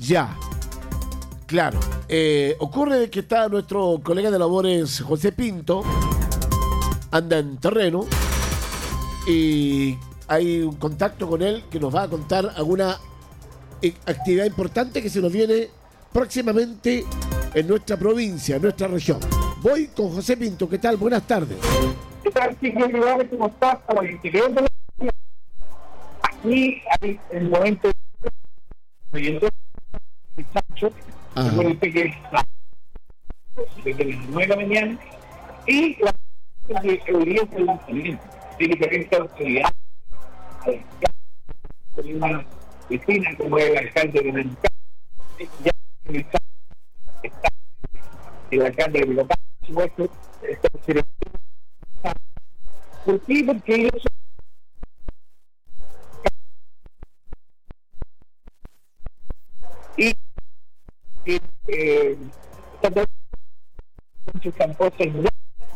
Ya, claro. Ocurre que está nuestro colega de labores, José Pinto, anda en terreno y hay un contacto con él que nos va a contar alguna actividad importante que se nos viene próximamente en nuestra provincia, en nuestra región. Voy con José Pinto. ¿Qué tal? Buenas tardes. ¿Qué tal, Chiquillo? ¿Cómo estás? Aquí hay el momento de Sancho, que es desde las 9 de la mañana, y la de seguridad del lanzamiento de diferentes autoridades. Hay una vecina como el alcalde de Nancán, ya está el alcalde de Bilopán, por supuesto, ¿por qué? Porque ellos y muchos campos en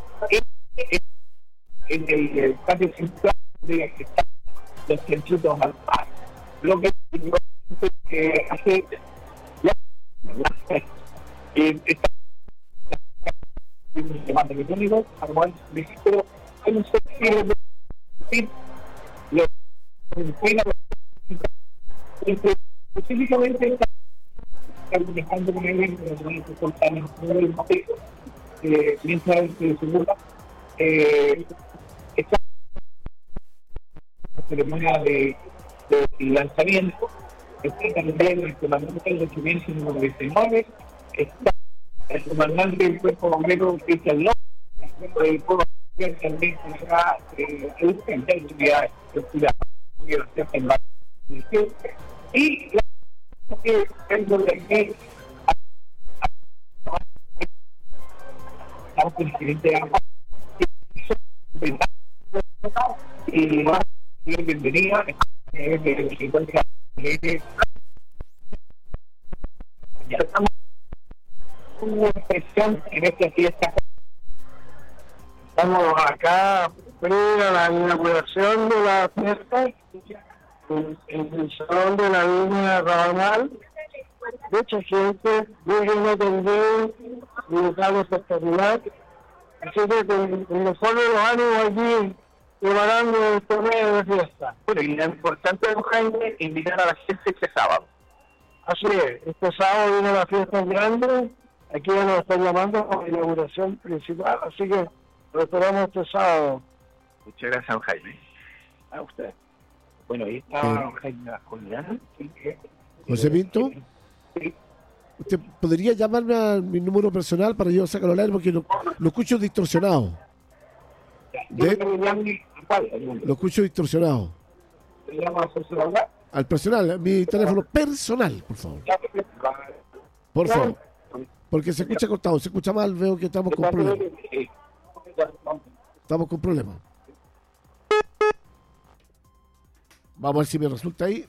el patio central de que están los centritos al par. Lo que hace está un llamado electrónico, como el registro, hay un servicio de lo específicamente está dejando con él mientras se ocupa esta ceremonia de lanzamiento. Está también el comandante del regimiento número 19, está el comandante del cuerpo bombero Cristian López, el pueblo también será el actividades y que tengo de aquí estamos con el gerente de agua y más bienvenida ya estamos con una inspección en esta fiesta. Estamos acá previa a la inauguración de la fiesta en el salón de la línea Rabanal. Mucha gente, bien atendida, un local espectacular. Así que con el mejor de los ánimos aquí preparando el torneo de fiesta. Bueno, y lo importante, Jaime, invitar a la gente este sábado. Así es, este sábado viene la fiesta grande, aquí ya nos están llamando a la inauguración principal, así que lo esperamos este sábado. Muchas gracias, don Jaime. A usted. Bueno, ahí está Jaime Julián. José Pinto, ¿usted podría llamarme a mi número personal para yo sacarlo al aire porque lo escucho distorsionado? Lo escucho distorsionado. Al personal, mi teléfono personal, por favor. Por favor. Porque se escucha cortado, se escucha mal, veo que estamos con problemas. Estamos con problemas. Vamos a ver si me resulta ahí.